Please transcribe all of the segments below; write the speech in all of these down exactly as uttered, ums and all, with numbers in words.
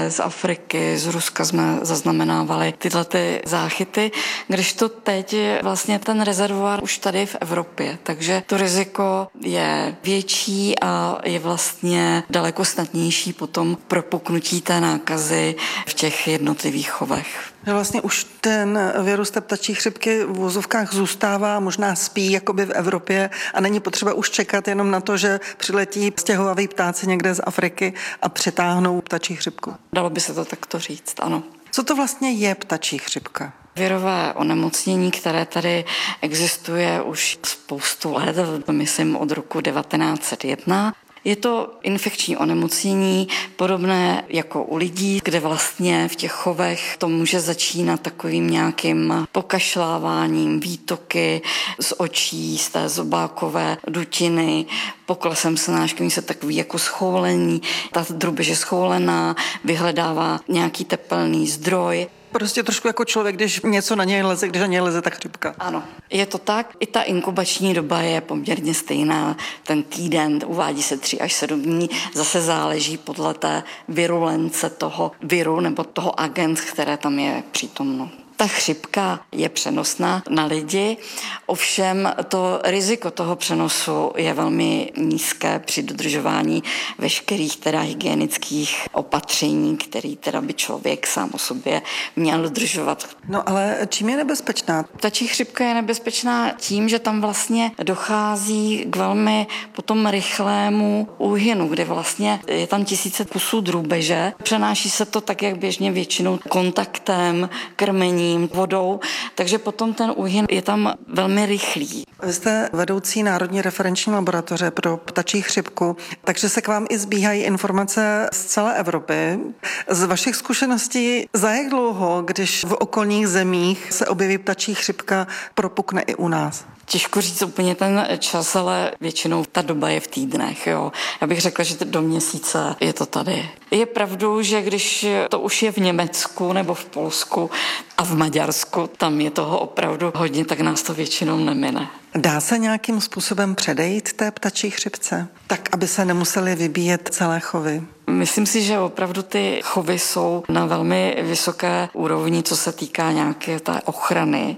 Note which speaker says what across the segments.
Speaker 1: z Afriky, z Ruska jsme zaznamenávali tyhle ty záchyty, kdežto teď je vlastně ten rezervoár už tady v Evropě, takže to riziko je větší a je vlastně daleko snadnější potom propuknutí té nákazy v těch jednotlivých chovech.
Speaker 2: Vlastně už ten virus té ptačí chřipky v vozovkách zůstává, možná spí jakoby v Evropě a není potřeba už čekat jenom na to, že přiletí stěhovaví ptáci někde z Afriky a přitáhnou ptačí chřipku.
Speaker 1: Dalo by se to takto říct, ano.
Speaker 2: Co to vlastně je ptačí chřipka?
Speaker 1: Virové onemocnění, které tady existuje už spoustu let, myslím od roku devatenáct set jedna. Je to infekční onemocnění, podobné jako u lidí, kde vlastně v těch chovech to může začínat takovým nějakým pokašláváním, výtoky z očí, z té zobákové dutiny, poklesem snášky, se takový jako schoulení, ta drůbež je schoulená, vyhledává nějaký tepelný zdroj.
Speaker 2: Prostě trošku jako člověk, když něco na něj leze, když na něj leze, tak chřipka.
Speaker 1: Ano, je to tak. I ta inkubační doba je poměrně stejná. Ten týden uvádí se tři až sedm dní. Zase záleží podle té virulence toho viru nebo toho agent, které tam je přítomno. Ta chřipka je přenosná na lidi, ovšem to riziko toho přenosu je velmi nízké při dodržování veškerých teda hygienických opatření, který teda by člověk sám o sobě měl dodržovat.
Speaker 2: No ale čím je nebezpečná?
Speaker 1: Ptačí chřipka je nebezpečná tím, že tam vlastně dochází k velmi potom rychlému úhynu, kde vlastně je tam tisíce kusů drůbeže. Přenáší se to tak, jak běžně většinou kontaktem, krmení, vodou, takže potom ten úhyn je tam velmi rychlý.
Speaker 2: Vy jste vedoucí Národní referenční laboratoře pro ptačí chřipku, takže se k vám i zbíhají informace z celé Evropy. Z vašich zkušeností, za jak dlouho, když v okolních zemích se objeví ptačí chřipka, propukne i u nás?
Speaker 1: Těžko říct úplně ten čas, ale většinou ta doba je v týdnech. Jo. Já bych řekla, že do měsíce je to tady. Je pravdou, že když to už je v Německu nebo v Polsku a v Maďarsku, tam je toho opravdu hodně, tak nás to většinou nemine.
Speaker 2: Dá se nějakým způsobem předejít té ptačí chřipce? Tak, aby se nemuseli vybíjet celé chovy?
Speaker 1: Myslím si, že opravdu ty chovy jsou na velmi vysoké úrovni, co se týká nějaké té ochrany.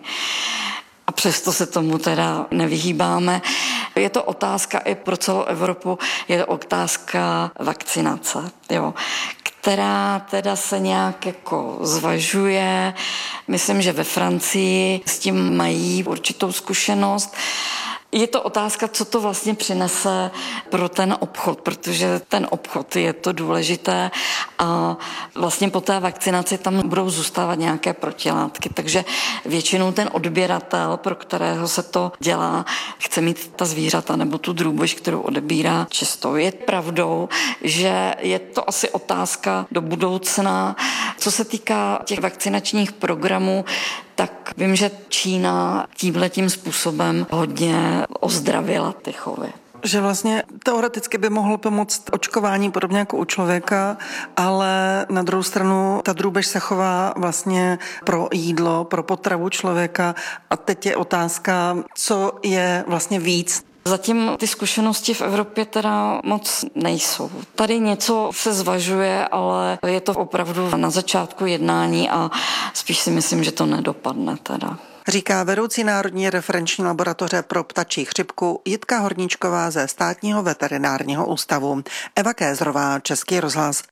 Speaker 1: A přesto se tomu teda nevyhýbáme. Je to otázka i pro celou Evropu, je to otázka vakcinace, jo, která teda se nějak jako zvažuje. Myslím, že ve Francii s tím mají určitou zkušenost. Je to otázka, co to vlastně přinese pro ten obchod, protože ten obchod je to důležité a vlastně po té vakcinaci tam budou zůstávat nějaké protilátky, takže většinou ten odběratel, pro kterého se to dělá, chce mít ta zvířata nebo tu drůbež, kterou odebírá čistou. Je pravdou, že je to asi otázka do budoucna. Co se týká těch vakcinačních programů, tak vím, že Čína tímhletím způsobem hodně ozdravila ty chovy.
Speaker 2: Že vlastně teoreticky by mohlo pomoct očkování podobně jako u člověka, ale na druhou stranu ta drůbež se chová vlastně pro jídlo, pro potravu člověka a teď je otázka, co je vlastně víc.
Speaker 1: Zatím ty zkušenosti v Evropě teda moc nejsou. Tady něco se zvažuje, ale je to opravdu na začátku jednání a spíš si myslím, že to nedopadne teda.
Speaker 2: Říká vedoucí Národní referenční laboratoře pro ptačí chřipku Jitka Horníčková ze Státního veterinárního ústavu. Eva Kézrová, Český rozhlas.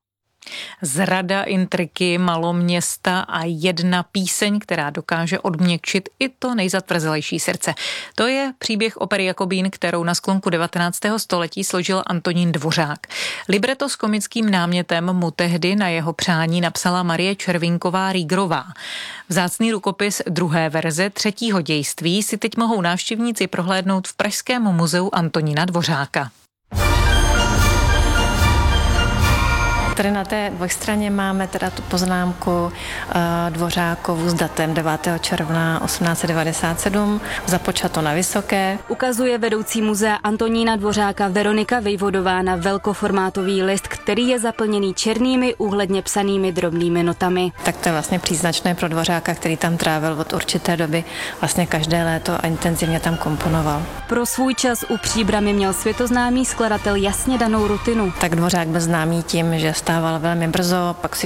Speaker 3: Zrada, intriky, maloměsta a jedna píseň, která dokáže odměkčit i to nejzatvrzelejší srdce. To je příběh opery Jakobín, kterou na sklonku devatenáctého století složil Antonín Dvořák. Libreto s komickým námětem mu tehdy na jeho přání napsala Marie Červinková-Rýgrová. Vzácný rukopis druhé verze třetího dějství si teď mohou návštěvníci prohlédnout v Pražském muzeu Antonína Dvořáka.
Speaker 4: Tady na té dvojstraně máme teda tu poznámku uh, Dvořákovu s datem devátého června osmnáct set devadesát sedm, započato na Vysoké.
Speaker 5: Ukazuje vedoucí muzea Antonína Dvořáka Veronika Vejvodová na velkoformátový list, který je zaplněný černými úhledně psanými drobnými notami.
Speaker 4: Tak to je vlastně příznačné pro Dvořáka, který tam trávil od určité doby vlastně každé léto a intenzivně tam komponoval.
Speaker 5: Pro svůj čas u Příbrami měl světoznámý skladatel jasně danou rutinu.
Speaker 4: Tak Dvořák byl známý tím, že stával velmi brzo, pak si